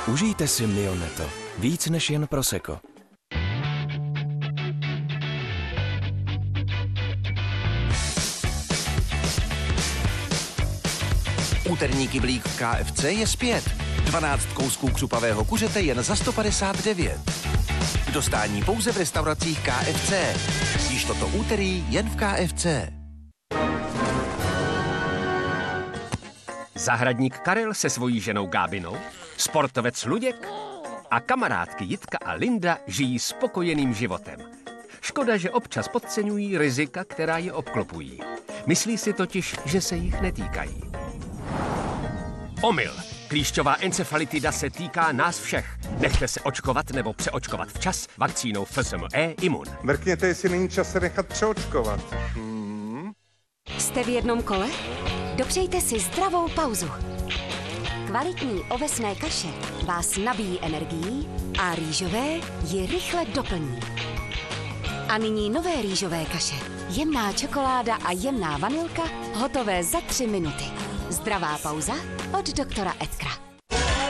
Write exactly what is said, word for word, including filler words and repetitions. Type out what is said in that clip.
Užijte si Mionetto. Víc než jen prosecco. Úterní kyblík v K F C je zpět. dvanáct kousků křupavého kuřete jen za sto padesát devět. K dostání pouze v restauracích K F C. Již toto úterý jen v K F C. Zahradník Karel se svojí ženou Gábinou, sportovec Luděk a kamarádky Jitka a Linda žijí spokojeným životem. Škoda, že občas podceňují rizika, která je obklopují. Myslí si totiž, že se jich netýkají. Omyl. Klíšťová encefalitida se týká nás všech. Nechte se očkovat nebo přeočkovat včas vakcínou F S M E Imun. Mrkněte, jestli není čas se nechat přeočkovat. Hmm. Jste v jednom kole? Dopřejte si zdravou pauzu. Kvalitní ovesné kaše vás nabíjí energií a rýžové ji rychle doplní. A nyní nové rýžové kaše. Jemná čokoláda a jemná vanilka hotové za tři minuty. Zdravá pauza od doktora Edkra.